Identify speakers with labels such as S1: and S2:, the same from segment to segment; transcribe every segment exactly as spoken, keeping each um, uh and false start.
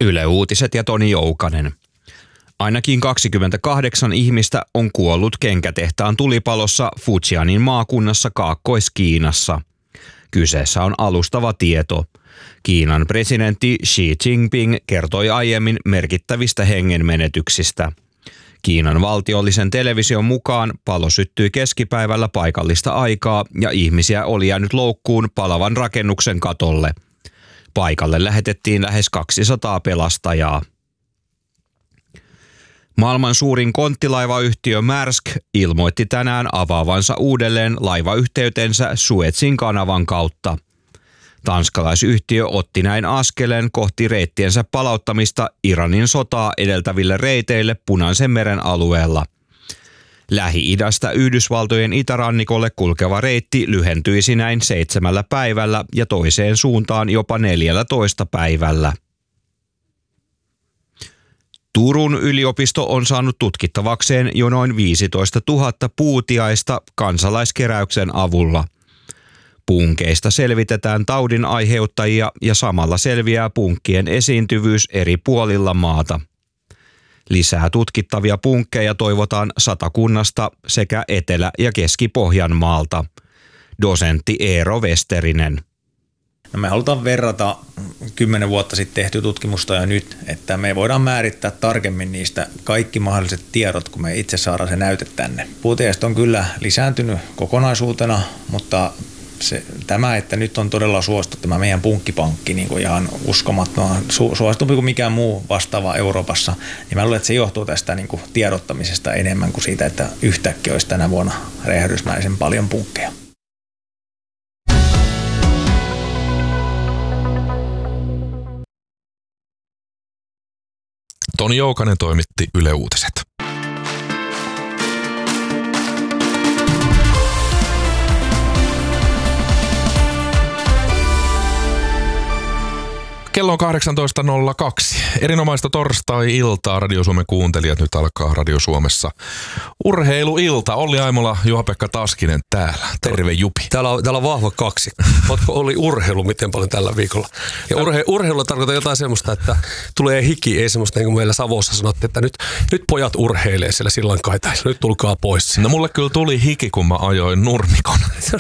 S1: Yle Uutiset ja Toni Joukanen. Ainakin kaksikymmentäkahdeksan ihmistä on kuollut kenkätehtaan tulipalossa Fujianin maakunnassa Kaakkois-Kiinassa. Kyseessä on alustava tieto. Kiinan presidentti Xi Jinping kertoi aiemmin merkittävistä hengenmenetyksistä. Kiinan valtiollisen television mukaan palo syttyi keskipäivällä paikallista aikaa ja ihmisiä oli jäänyt loukkuun palavan rakennuksen katolle. Paikalle lähetettiin lähes kaksisataa pelastajaa. Maailman suurin konttilaivayhtiö Maersk ilmoitti tänään avaavansa uudelleen laivayhteytensä Suezin kanavan kautta. Tanskalaisyhtiö otti näin askeleen kohti reittiensä palauttamista Iranin sotaa edeltäville reiteille Punaisen meren alueella. Lähi-idästä Yhdysvaltojen itärannikolle kulkeva reitti lyhentyisi näin seitsemällä päivällä ja toiseen suuntaan jopa neljällätoista päivällä. Turun yliopisto on saanut tutkittavakseen jo noin viisitoista tuhatta puutiaista kansalaiskeräyksen avulla. Punkeista selvitetään taudin aiheuttajia ja samalla selviää punkkien esiintyvyys eri puolilla maata. Lisää tutkittavia punkkeja toivotaan Satakunnasta sekä Etelä- ja Keski-Pohjanmaalta. Dosentti Eero Westerinen.
S2: No me halutaan verrata kymmenen vuotta sitten tehtyä tutkimusta ja nyt, että me voidaan määrittää tarkemmin niistä kaikki mahdolliset tiedot, kun me itse saadaan se näyte tänne. Puutiaiset on kyllä lisääntynyt kokonaisuutena, mutta se, tämä, että nyt on todella suosittu tämä meidän punkkipankki niin kuin ihan uskomattoman su, suositumpi kuin mikään muu vastaava Euroopassa, niin mä luulen, että se johtuu tästä niin kuin tiedottamisesta enemmän kuin siitä, että yhtäkkiä olisi tänä vuonna räjähdysmäisen paljon punkkeja.
S3: Toni Joukanen toimitti Yle Uutiset. Kello on kahdeksantoista nolla kaksi. Erinomaista torstai-iltaa Radio Suomen kuuntelijat. Nyt alkaa Radio Suomessa urheiluilta. Olli Aimola, Juha-Pekka Taskinen täällä. Terve Jupi.
S4: Täällä on, täällä on vahva kaksi. Ootko Olli urheilu miten paljon tällä viikolla? Ja urhe, urheilulla tarkoittaa jotain semmoista, että tulee hiki. Ei semmoista niin kuin meillä Savossa sanottiin, että nyt, nyt pojat urheilee siellä sillan kaitaissa. Nyt tulkaa pois.
S3: No mulle kyllä tuli hiki, kun mä ajoin nurmikon.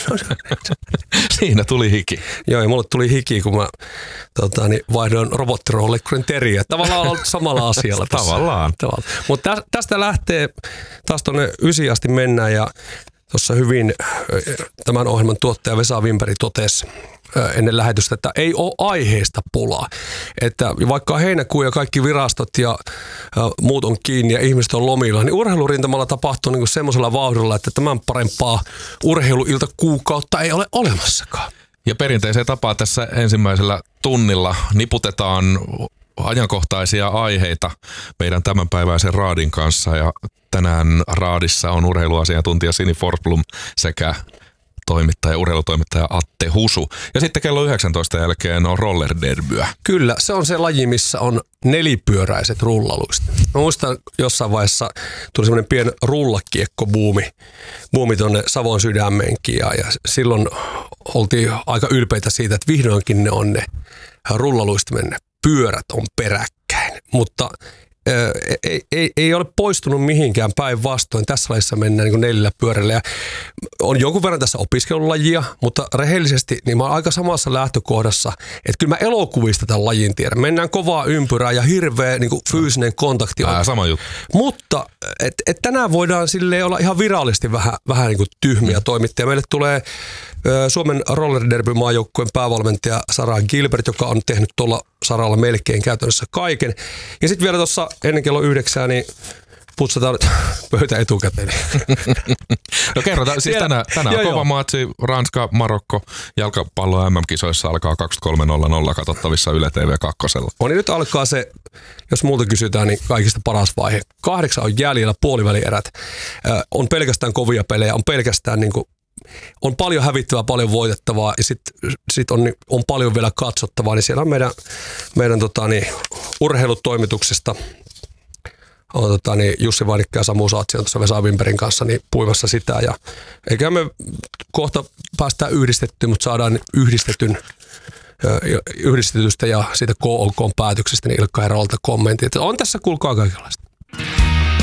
S3: Siinä tuli hiki.
S4: Joo, ja mulle tuli hiki, kun mä tota, niin vaihdoin robottirollikurin teriä. Tavallaan on samalla asialla tässä.
S3: Tavallaan.
S4: Tavallaan. Mutta tästä lähtee taas tuonne ysi asti mennään ja tuossa hyvin tämän ohjelman tuottaja Vesa Wimperi totesi ennen lähetystä, että ei ole aiheesta pulaa. Että vaikka heinäkuu ja kaikki virastot ja muut on kiinni ja ihmiset on lomilla, niin urheilurintamalla tapahtuu niin kuin semmoisella vauhdilla, että tämän parempaa urheiluilta kuukautta ei ole olemassakaan.
S3: Ja perinteiseen tapaan tässä ensimmäisellä tunnilla niputetaan ajankohtaisia aiheita meidän tämänpäiväisen raadin kanssa. Ja tänään raadissa on urheiluasiantuntija Sini Forsblom sekä toimittaja, urheilutoimittaja Atte Husu. Ja sitten kello yhdeksäntoista jälkeen on rollerderbyä.
S4: Kyllä, se on se laji, missä on nelipyöräiset rullaluista. Mä muistan jossain vaiheessa tuli semmoinen pieni rullakiekko-buumi buumi tuonne Savon sydämeenkin ja, ja silloin oltiin aika ylpeitä siitä, että vihdoinkin ne on ne rullaluistimen ne pyörät on peräkkäin, mutta Ei, ei, ei ole poistunut mihinkään päinvastoin. Tässä lajissa mennään niin neljällä pyörällä. Ja on jonkun verran tässä opiskelulajia, mutta rehellisesti niin mä oon aika samassa lähtökohdassa, että kyllä mä elokuvista tämän lajin tiedän. Mennään kovaa ympyrää ja hirveä niin kuin fyysinen kontakti.
S3: Ää, sama juttu.
S4: Mutta et, et tänään voidaan silleen olla ihan virallisesti vähän, vähän niin kuin tyhmiä mm. toimittajia. Meille tulee ö, Suomen rollerderby-maajoukkueen päävalmentaja Sara Gilbert, joka on tehnyt tuolla saralla melkein käytännössä kaiken. Ja sitten vielä tuossa ennen kello yhdeksää, niin putsataan pöytä etukäteen.
S3: No kerrotaan, siis tänään, tänään on kova joo. matsi, Ranska-Marokko, jalkapallo M M-kisoissa alkaa kaksikymmentäkolme nolla nolla katsottavissa Yle T V kaksi.
S4: No niin nyt alkaa se, jos muuta kysytään, niin kaikista paras vaihe. Kahdeksan on jäljellä, puolivälierät. Äh, on pelkästään kovia pelejä, on pelkästään niin kuin on paljon hävittävää, paljon voitettavaa ja sitten sit on, on paljon vielä katsottavaa. Niin siellä on meidän, meidän tota, niin, urheilutoimituksesta on, tota, niin, Jussi Vainikka ja Samu Saatsi on tuossa Vesa Wimperin kanssa niin, puimassa sitä. Ja, eikä me kohta päästään yhdistettyä, mutta saadaan yhdistetyn yhdistetystä ja siitä K O K:n päätöksestä, niin Ilkka Herolta kommentti, että on tässä kuulkaa kaikenlaista.